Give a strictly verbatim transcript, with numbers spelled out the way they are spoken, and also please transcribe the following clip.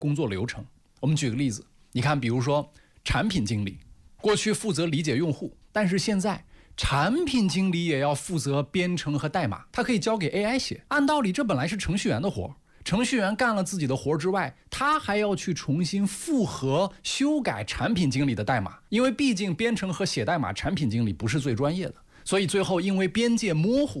工作流程。我们举个例子，你看，比如说产品经理，过去负责理解用户，但是现在产品经理也要负责编程和代码，他可以交给 A I 写。按道理这本来是程序员的活，程序员干了自己的活之外，他还要去重新复核修改产品经理的代码，因为毕竟编程和写代码产品经理不是最专业的，所以最后因为边界模糊，